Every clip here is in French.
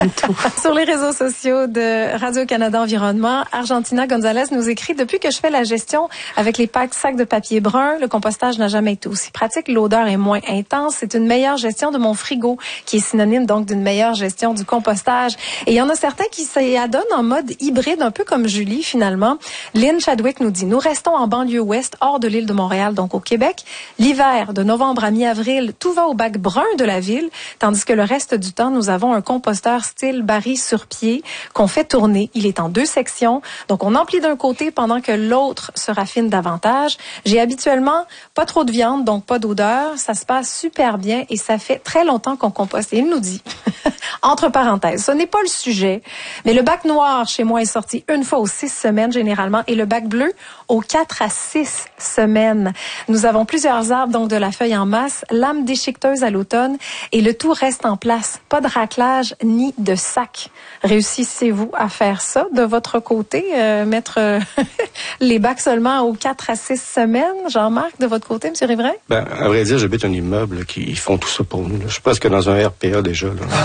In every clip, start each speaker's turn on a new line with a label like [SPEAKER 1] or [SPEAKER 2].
[SPEAKER 1] Sur les réseaux sociaux de Radio-Canada Environnement, Argentina Gonzalez nous écrit « Depuis que je fais la gestion avec les sacs de papier brun, le compostage n'a jamais été aussi pratique. L'odeur est moins intense. C'est une meilleure gestion de mon frigo, qui est synonyme donc d'une meilleure gestion du compostage. » Et il y en a certains qui s'y adonnent en mode hybride, un peu comme Julie finalement. Lynn Chadwick nous dit « Nous restons en banlieue ouest, hors de l'île de Montréal, donc au Québec. L'hiver, de novembre à mi-avril, tout va au bac brun de la ville, tandis que le reste du temps, nous avons un composteur style baril sur pied qu'on fait tourner. Il est en 2 sections, donc on emplit d'un côté pendant que l'autre se raffine davantage. J'ai habituellement pas trop de viande, donc pas d'odeur. Ça se passe super bien et ça fait très longtemps qu'on composte. Et il nous dit, entre parenthèses, ce n'est pas le sujet, mais le bac noir chez moi est sorti une fois aux 6 semaines généralement et le bac bleu aux 4 à 6 semaines. Nous avons plusieurs arbres, donc de la feuille en masse, lames déchiqueteuses à l'automne et le tout reste en place. Pas de raclage ni de sac. Réussissez-vous à faire ça de votre côté, mettre les bacs seulement aux 4 à 6 semaines? Jean-Marc, de votre côté, M. Riverain?
[SPEAKER 2] Ben, à vrai dire, j'habite un immeuble qui font tout ça pour nous. Là. Je suis presque dans un RPA déjà.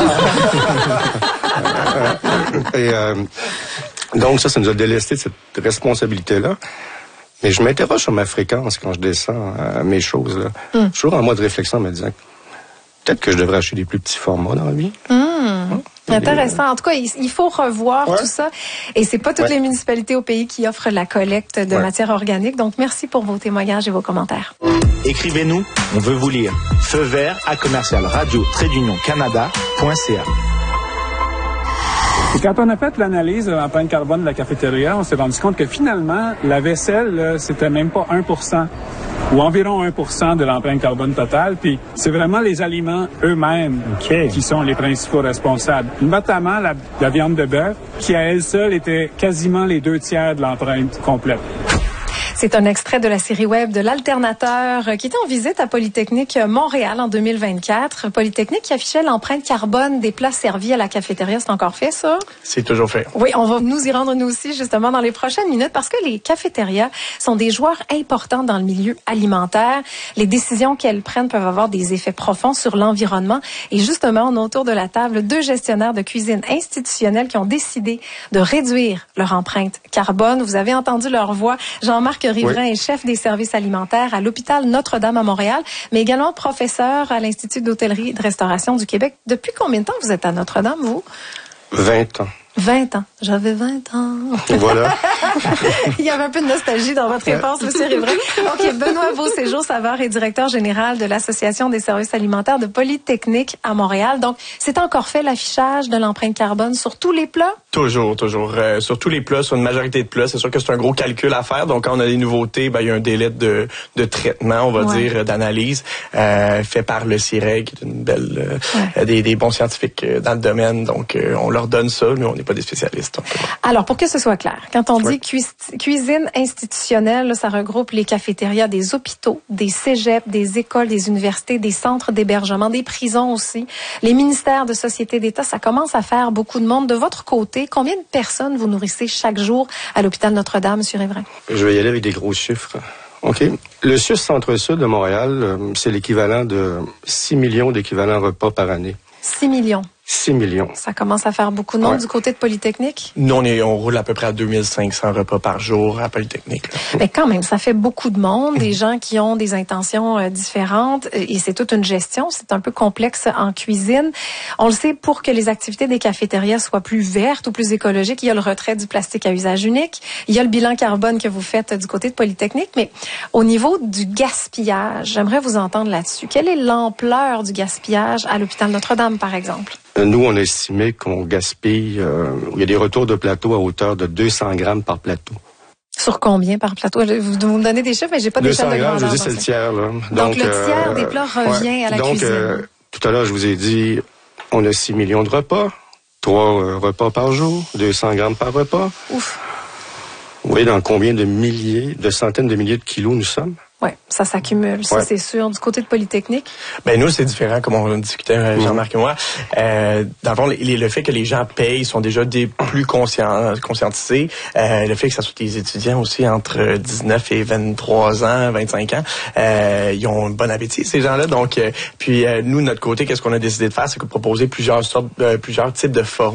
[SPEAKER 2] Là. Donc ça nous a délesté de cette responsabilité-là. Mais je m'interroge sur ma fréquence quand je descends mes choses. Là. Je suis toujours en mode réflexion, me disant peut-être que je devrais acheter des plus petits formats dans la vie.
[SPEAKER 1] Intéressant. En tout cas, il faut revoir tout ça. Et c'est pas toutes les municipalités au pays qui offrent la collecte de matière organique. Donc, merci pour vos témoignages et vos commentaires.
[SPEAKER 3] Écrivez-nous, on veut vous lire. Feu vert à commercial-radio-canada.ca.
[SPEAKER 4] Et quand on a fait l'analyse de l'empreinte carbone de la cafétéria, on s'est rendu compte que finalement, la vaisselle, là, c'était même pas 1%, ou environ 1% de l'empreinte carbone totale. Puis c'est vraiment les aliments eux-mêmes qui sont les principaux responsables. Notamment la viande de bœuf, qui à elle seule était quasiment les 2/3 de l'empreinte complète.
[SPEAKER 1] C'est un extrait de la série web de l'Alternateur qui était en visite à Polytechnique Montréal en 2024. Polytechnique qui affichait l'empreinte carbone des plats servis à la cafétéria. C'est encore fait, ça?
[SPEAKER 5] C'est toujours fait.
[SPEAKER 1] Oui, on va nous y rendre nous aussi, justement, dans les prochaines minutes parce que les cafétérias sont des joueurs importants dans le milieu alimentaire. Les décisions qu'elles prennent peuvent avoir des effets profonds sur l'environnement. Et justement, on a autour de la table 2 gestionnaires de cuisine institutionnelle qui ont décidé de réduire leur empreinte carbone. Vous avez entendu leur voix. Jean-Marc Riverain est chef des services alimentaires à l'hôpital Notre-Dame à Montréal, mais également professeur à l'Institut d'hôtellerie et de restauration du Québec. Depuis combien de temps vous êtes à Notre-Dame, vous?
[SPEAKER 2] 20 ans.
[SPEAKER 1] 20 ans. J'avais 20 ans.
[SPEAKER 2] Voilà.
[SPEAKER 1] Il y avait un peu de nostalgie dans votre réponse, M. Riverain. OK, Benoît Beauséjour-Savard est directeur général de l'Association des services alimentaires de Polytechnique à Montréal. Donc, c'est encore fait l'affichage de l'empreinte carbone sur tous les plats?
[SPEAKER 5] Toujours. Sur tous les plats, sur une majorité de plats. C'est sûr que c'est un gros calcul à faire. Donc, quand on a des nouveautés, il y a un délai de traitement, on va dire, d'analyse, fait par le CIREG, qui est une belle, des bons scientifiques dans le domaine. Donc, on leur donne ça. Nous, on n'est pas des spécialistes. Donc,
[SPEAKER 1] alors, pour que ce soit clair, quand on dit cuisine institutionnelle, là, ça regroupe les cafétérias des hôpitaux, des cégeps, des écoles, des universités, des centres d'hébergement, des prisons aussi, les ministères de société d'État. Ça commence à faire beaucoup de monde. De votre côté, combien de personnes vous nourrissez chaque jour à l'hôpital Notre-Dame, M. Riverain?
[SPEAKER 2] Je vais y aller avec des gros chiffres. OK. Le CIUS Centre-Sud de Montréal, c'est l'équivalent de 6 millions d'équivalents repas par année.
[SPEAKER 1] 6 millions.
[SPEAKER 2] 6 millions.
[SPEAKER 1] Ça commence à faire beaucoup de monde du côté de Polytechnique?
[SPEAKER 5] Nous, on roule à peu près à 2500 repas par jour à Polytechnique. Là.
[SPEAKER 1] Mais quand même, ça fait beaucoup de monde, des gens qui ont des intentions différentes et c'est toute une gestion. C'est un peu complexe en cuisine. On le sait, pour que les activités des cafétérias soient plus vertes ou plus écologiques, il y a le retrait du plastique à usage unique. Il y a le bilan carbone que vous faites du côté de Polytechnique. Mais au niveau du gaspillage, j'aimerais vous entendre là-dessus. Quelle est l'ampleur du gaspillage à l'hôpital Notre-Dame, par exemple?
[SPEAKER 2] Nous, on a estimé qu'on gaspille, il y a des retours de plateau à hauteur de 200 grammes par plateau.
[SPEAKER 1] Sur combien par plateau? Vous me donnez des chiffres, mais j'ai pas d'échelle de grandeur.
[SPEAKER 2] 200 grammes, je dis c'est le tiers. Là.
[SPEAKER 1] Donc le tiers des plats revient à la cuisine.
[SPEAKER 2] Tout à l'heure, je vous ai dit, on a 6 millions de repas, 3 repas par jour, 200 grammes par repas.
[SPEAKER 1] Ouf.
[SPEAKER 2] Vous voyez dans combien de milliers, de centaines de milliers de kilos nous sommes?
[SPEAKER 1] Oui, ça s'accumule, ça c'est sûr. Du côté de Polytechnique?
[SPEAKER 5] Ben nous, c'est différent, comme on discutait, Jean-Marc et moi. Dans le fond, le fait que les gens payent sont déjà des plus conscientisés. Le fait que ça soit des étudiants aussi entre 19 et 23 ans, 25 ans, ils ont un bon appétit, ces gens-là. Donc, puis nous, de notre côté, qu'est-ce qu'on a décidé de faire? C'est que proposer plusieurs types de formes.